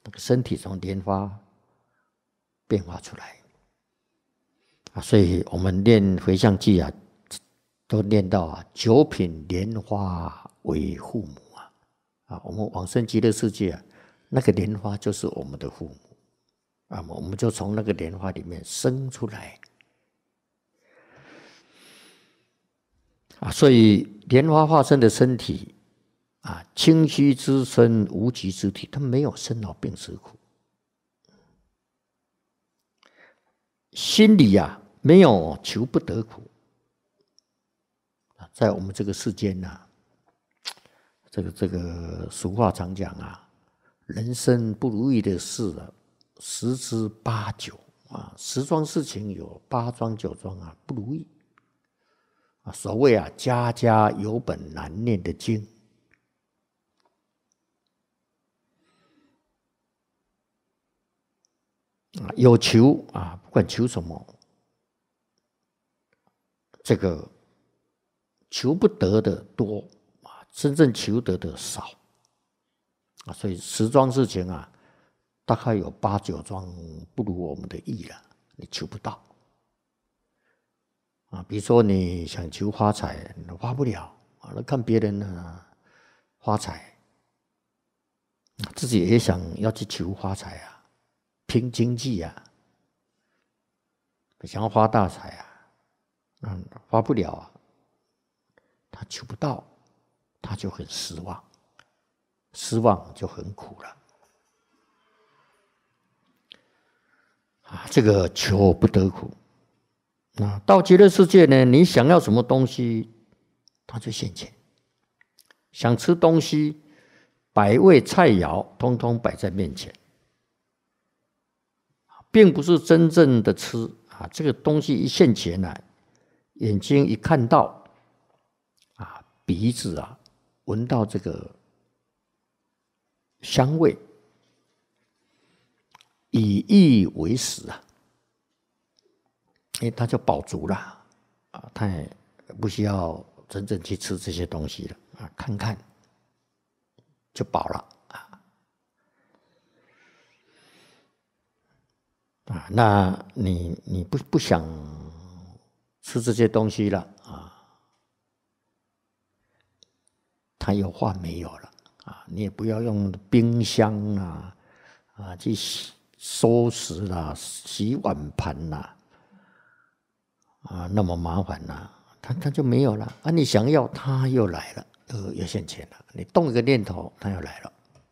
那个身体从莲花变化出来所以我们念回向偈都念到九品莲花为父母我们往生极乐世界那个莲花就是我们的父母我们就从那个莲花里面生出来所以莲花化身的身体清虚之身，无极之体，它没有生老病死苦。心里没有求不得苦。在我们这个世间这个俗话常讲人生不如意的事十之八九十桩事情有8桩9桩不如意所谓家家有本难念的经有求不管求什么，这个求不得的多真正求得的少所以10桩事情大概有8、9桩不如我们的意了，你求不到比如说你想求发财，你发不了看别人发财，自己也想要去求发财拼经济想要发大财发不了他求不到，他就很失望，失望就很苦了这个求不得苦到极乐世界呢，你想要什么东西，它就现前。想吃东西，百味菜肴通通摆在面前，并不是真正的吃这个东西一现前来，眼睛一看到鼻子闻到这个香味，以意为食他就饱足了他也不需要真正去吃这些东西了看看就饱了那你不想吃这些东西了他有话没有了你也不要用冰箱去收拾洗碗盘那么麻烦他就没有了你想要他又来了又现前了，你动一个念头他又来了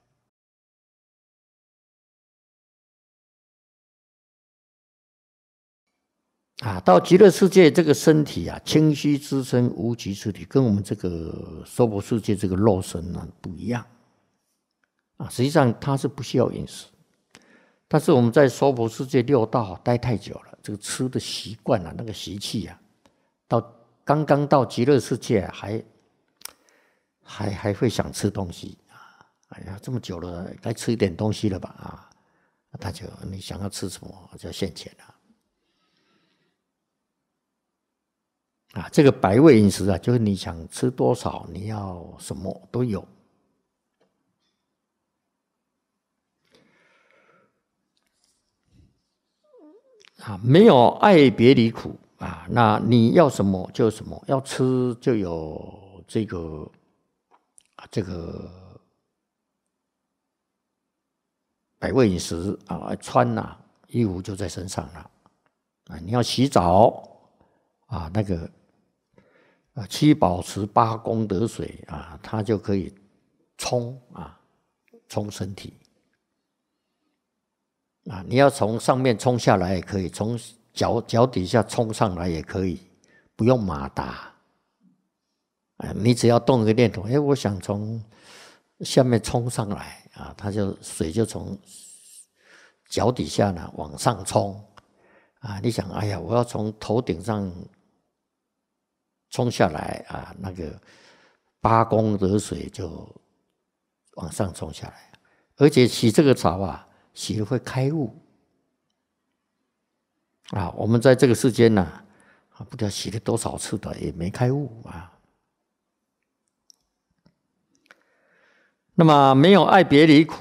到极乐世界这个身体清虚之身，无极之体，跟我们这个娑婆世界这个肉身不一样实际上它是不需要饮食，但是我们在娑婆世界6道待太久了，这个吃的习惯那个习气刚刚到极乐世界还会想吃东西哎呀，这么久了，该吃一点东西了吧他就你想要吃什么就现前了这个百味饮食就是你想吃多少，你要什么都有没有爱别离苦那你要什么就什么，要吃就有这个百味饮食穿衣服就在身上了你要洗澡那个七宝池8功德水它就可以冲身体你要从上面冲下来也可以，从脚底下冲上来也可以，不用马达你只要动一个念头我想从下面冲上来水就从脚底下往上冲你想哎呀，我要从头顶上冲下来那个8功德水就往上冲下来，而且洗这个澡洗了会开悟我们在这个世间不知道洗了多少次的也没开悟那么没有爱别离苦